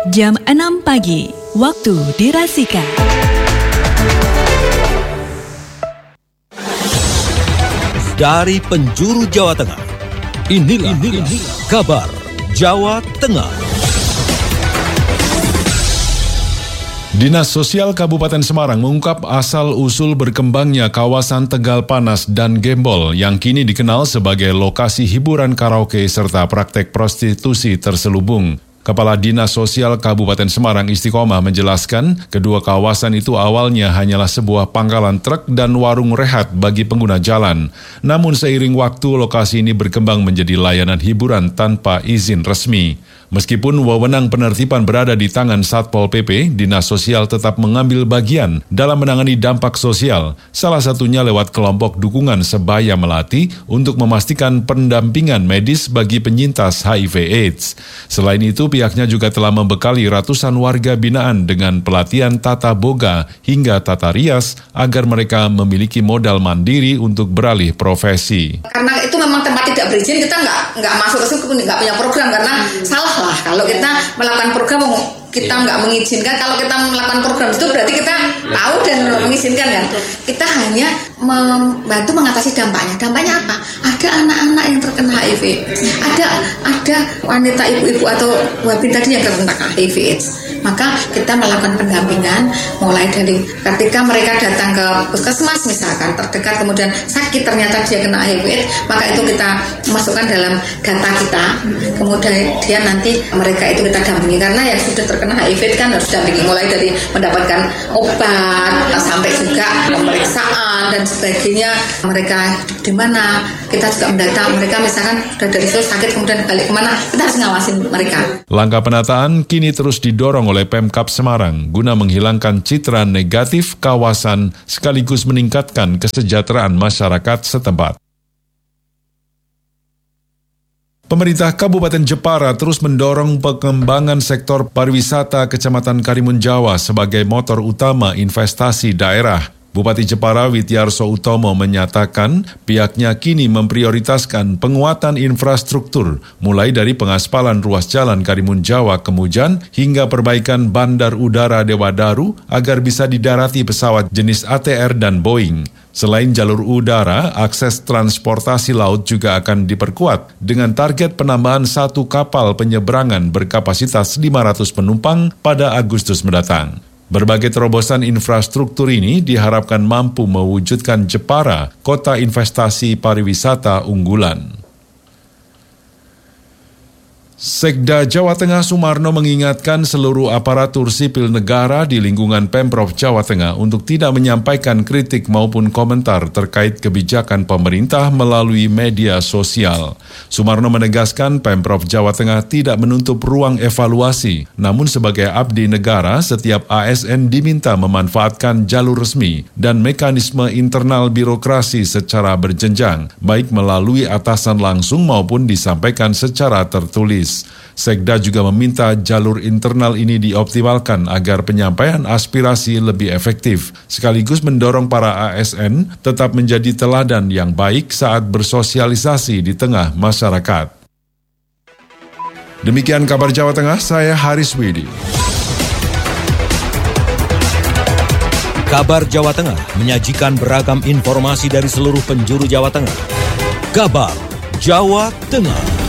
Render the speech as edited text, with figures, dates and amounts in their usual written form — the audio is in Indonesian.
Jam 6 pagi, waktu dirasika. Dari penjuru Jawa Tengah, inilah kabar Jawa Tengah. Dinas Sosial Kabupaten Semarang mengungkap asal-usul berkembangnya kawasan Tegal Panas dan Gembol yang kini dikenal sebagai lokasi hiburan karaoke serta praktek prostitusi terselubung. Kepala Dinas Sosial Kabupaten Semarang Istiqomah menjelaskan, kedua kawasan itu awalnya hanyalah sebuah pangkalan truk dan warung rehat bagi pengguna jalan. Namun seiring waktu, lokasi ini berkembang menjadi layanan hiburan tanpa izin resmi. Meskipun wewenang penertiban berada di tangan Satpol PP, Dinas Sosial tetap mengambil bagian dalam menangani dampak sosial, salah satunya lewat kelompok dukungan Sebaya Melati untuk memastikan pendampingan medis bagi penyintas HIV/AIDS. Selain itu, pihaknya juga telah membekali ratusan warga binaan dengan pelatihan tata boga hingga tata rias agar mereka memiliki modal mandiri untuk beralih profesi. Karena itu memang tempat tidak berizin, kita nggak masuk ke situ, nggak punya program karena salah lah. Kalau kita melakukan program kita nggak mengizinkan, kalau kita melakukan program itu berarti kita tahu dan mengizinkan kan. Kita hanya membantu mengatasi dampaknya. Dampaknya apa? Ada anak-anak yang terkena HIV, ada wanita ibu-ibu atau wabin tadi yang terkena HIV/AIDS. Maka kita melakukan pendampingan mulai dari ketika mereka datang ke puskesmas misalkan terdekat kemudian sakit ternyata dia kena HIV/AIDS, maka itu kita masukkan dalam data kita. Kemudian nanti mereka itu kita dampingi karena yang sudah terkena HIV kan harus dampingi mulai dari mendapatkan obat sampai juga pemeriksaan dan sebagainya. Mereka di mana kita juga mendata mereka misalkan sudah dari situ sakit kemudian balik kemana, kita harus ngawasin mereka. Langkah penataan kini terus didorong oleh Pemkab Semarang guna menghilangkan citra negatif kawasan sekaligus meningkatkan kesejahteraan masyarakat setempat. Pemerintah Kabupaten Jepara terus mendorong pengembangan sektor pariwisata Kecamatan Karimun Jawa sebagai motor utama investasi daerah. Bupati Jepara Wityarso Utomo menyatakan pihaknya kini memprioritaskan penguatan infrastruktur mulai dari pengaspalan ruas jalan Karimun Jawa Kemujan hingga perbaikan bandar udara Dewa Daru agar bisa didarati pesawat jenis ATR dan Boeing. Selain jalur udara, akses transportasi laut juga akan diperkuat dengan target penambahan 1 kapal penyeberangan berkapasitas 500 penumpang pada Agustus mendatang. Berbagai terobosan infrastruktur ini diharapkan mampu mewujudkan Jepara kota investasi pariwisata unggulan. Sekda Jawa Tengah Sumarno mengingatkan seluruh aparatur sipil negara di lingkungan Pemprov Jawa Tengah untuk tidak menyampaikan kritik maupun komentar terkait kebijakan pemerintah melalui media sosial. Sumarno menegaskan Pemprov Jawa Tengah tidak menutup ruang evaluasi, namun sebagai abdi negara, setiap ASN diminta memanfaatkan jalur resmi dan mekanisme internal birokrasi secara berjenjang, baik melalui atasan langsung maupun disampaikan secara tertulis. Sekda juga meminta jalur internal ini dioptimalkan agar penyampaian aspirasi lebih efektif, sekaligus mendorong para ASN tetap menjadi teladan yang baik saat bersosialisasi di tengah masyarakat. Demikian kabar Jawa Tengah, saya Haris Widi. Kabar Jawa Tengah menyajikan beragam informasi dari seluruh penjuru Jawa Tengah. Kabar Jawa Tengah.